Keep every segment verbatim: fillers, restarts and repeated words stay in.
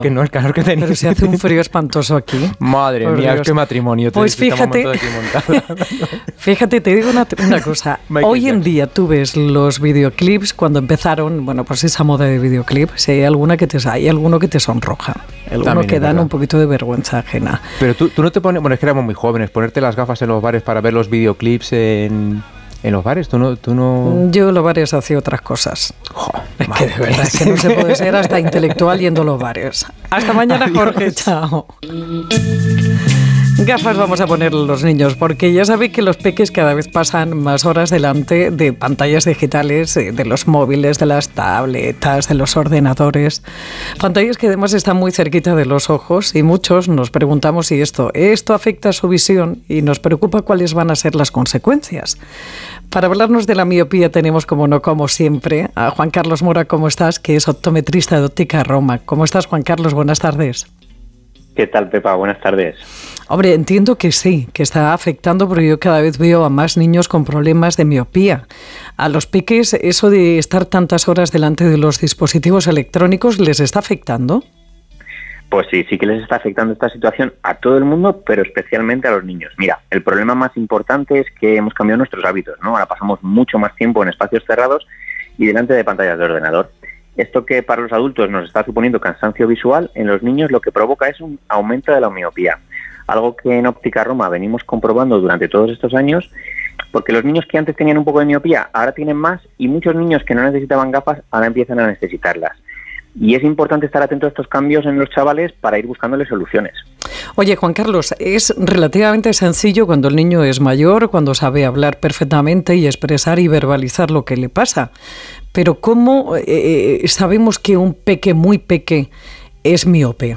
Que no, el calor que tenéis. Pero se hace un frío espantoso aquí. Madre Por mía, Dios. qué matrimonio. Pues fíjate, fíjate, te digo una, una cosa. Hoy en día tú ves los videoclips cuando empezaron, bueno, pues esa moda de videoclips, si hay alguna que te hay alguno que te sonroja, alguno que dan un poquito de vergüenza ajena. Pero tú, tú no te pones, bueno, es que éramos muy jóvenes, ponerte las gafas en los bares para ver los videoclips en... ¿En los bares? ¿Tú no, tú no...? Yo en los bares hacía otras cosas. Jo, es que de verdad es que no se puede ser hasta intelectual yendo a los bares. Hasta mañana, Jorge. Chao. Gafas vamos a poner los niños, porque ya sabéis que los peques cada vez pasan más horas delante de pantallas digitales, de los móviles, de las tabletas, de los ordenadores. Pantallas que además están muy cerquita de los ojos y muchos nos preguntamos si esto, esto afecta a su visión y nos preocupa cuáles van a ser las consecuencias. Para hablarnos de la miopía tenemos, como no, como siempre, a Juan Carlos Mora. ¿Cómo estás? Que es optometrista de Óptica Roma. ¿Cómo estás, Juan Carlos? Buenas tardes. ¿Qué tal, Pepa? Buenas tardes. Hombre, entiendo que sí, que está afectando, porque yo cada vez veo a más niños con problemas de miopía. A los peques, eso de estar tantas horas delante de los dispositivos electrónicos, ¿les está afectando? Pues sí, sí que les está afectando esta situación a todo el mundo, pero especialmente a los niños. Mira, el problema más importante es que hemos cambiado nuestros hábitos, ¿no? Ahora pasamos mucho más tiempo en espacios cerrados y delante de pantallas de ordenador. Esto que para los adultos nos está suponiendo cansancio visual, en los niños lo que provoca es un aumento de la miopía. Algo que en Óptica Roma venimos comprobando durante todos estos años, porque los niños que antes tenían un poco de miopía ahora tienen más, y muchos niños que no necesitaban gafas ahora empiezan a necesitarlas. Y es importante estar atento a estos cambios en los chavales para ir buscándoles soluciones. Oye, Juan Carlos, es relativamente sencillo cuando el niño es mayor, cuando sabe hablar perfectamente y expresar y verbalizar lo que le pasa. Pero ¿cómo eh, sabemos que un peque muy peque es miope?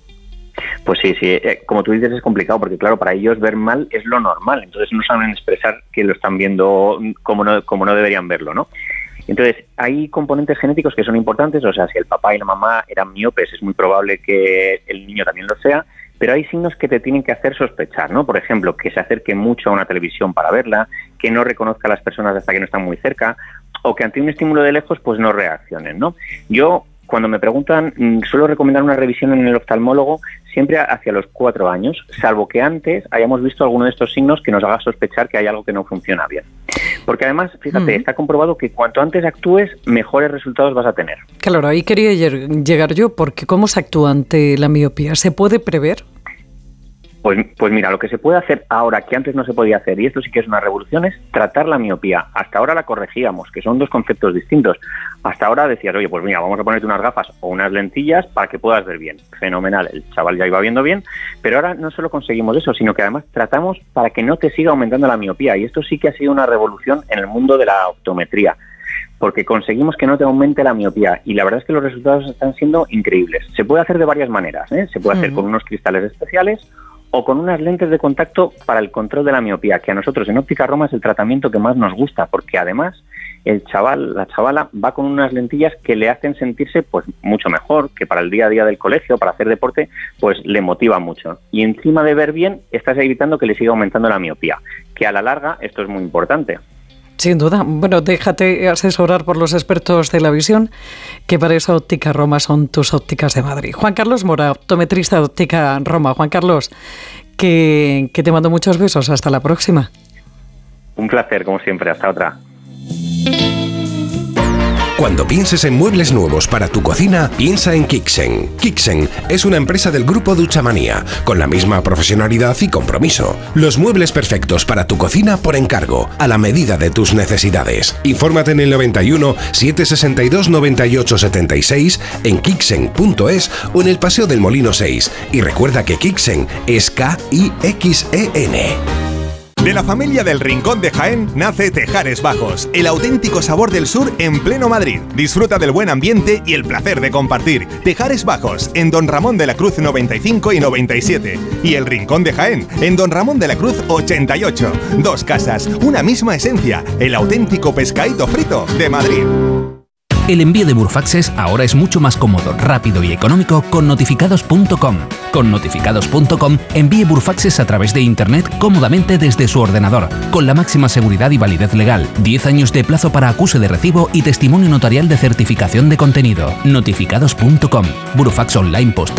Pues sí, sí, eh, como tú dices es complicado porque claro, para ellos ver mal es lo normal, entonces no saben expresar que lo están viendo como no, como no deberían verlo, ¿no? Entonces, hay componentes genéticos que son importantes, o sea, si el papá y la mamá eran miopes, es muy probable que el niño también lo sea, pero hay signos que te tienen que hacer sospechar, ¿no? Por ejemplo, que se acerque mucho a una televisión para verla, que no reconozca a las personas hasta que no están muy cerca, o que ante un estímulo de lejos, pues no reaccionen, ¿no? Yo, cuando me preguntan, suelo recomendar una revisión en el oftalmólogo siempre hacia los cuatro años, salvo que antes hayamos visto alguno de estos signos que nos haga sospechar que hay algo que no funciona bien. Porque además, fíjate, mm. está comprobado que cuanto antes actúes, mejores resultados vas a tener. Claro, ahí quería llegar yo, porque ¿cómo se actúa ante la miopía? ¿Se puede prever? Pues, pues mira, lo que se puede hacer ahora que antes no se podía hacer, y esto sí que es una revolución, es tratar la miopía. Hasta ahora la corregíamos, que son dos conceptos distintos. Hasta ahora decías, oye, pues mira, vamos a ponerte unas gafas o unas lentillas para que puedas ver bien. Fenomenal, el chaval ya iba viendo bien, pero ahora no solo conseguimos eso, sino que además tratamos para que no te siga aumentando la miopía. Y esto sí que ha sido una revolución en el mundo de la optometría, porque conseguimos que no te aumente la miopía y la verdad es que los resultados están siendo increíbles. Se puede hacer de varias maneras, ¿eh? Se puede hacer uh-huh. con unos cristales especiales o con unas lentes de contacto para el control de la miopía, que a nosotros en Óptica Roma es el tratamiento que más nos gusta, porque además el chaval, la chavala va con unas lentillas que le hacen sentirse pues mucho mejor, que para el día a día del colegio, para hacer deporte, pues le motiva mucho. Y encima de ver bien, estás evitando que le siga aumentando la miopía, que a la larga esto es muy importante. Sin duda. Bueno, déjate asesorar por los expertos de la visión, que para eso Óptica Roma son tus ópticas de Madrid. Juan Carlos Mora, optometrista de Óptica Roma. Juan Carlos, que, que te mando muchos besos. Hasta la próxima. Un placer, como siempre. Hasta otra. Cuando pienses en muebles nuevos para tu cocina, piensa en Kixen. Kixen es una empresa del grupo Duchamanía, con la misma profesionalidad y compromiso. Los muebles perfectos para tu cocina por encargo, a la medida de tus necesidades. Infórmate en el noventa y uno, setecientos sesenta y dos, noventa y ocho setenta y seis, en kixen punto es o en el Paseo del Molino seis. Y recuerda que Kixen es K I X E N. De la familia del Rincón de Jaén nace Tejares Bajos, el auténtico sabor del sur en pleno Madrid. Disfruta del buen ambiente y el placer de compartir. Tejares Bajos, en Don Ramón de la Cruz noventa y cinco y noventa y siete. Y el Rincón de Jaén, en Don Ramón de la Cruz ochenta y ocho. Dos casas, una misma esencia, el auténtico pescadito frito de Madrid. El envío de Burfaxes ahora es mucho más cómodo, rápido y económico con notificados punto com. Con notificados punto com envíe Burfaxes a través de Internet cómodamente desde su ordenador, con la máxima seguridad y validez legal, diez años de plazo para acuse de recibo y testimonio notarial de certificación de contenido. notificados punto com. Burfax online postal.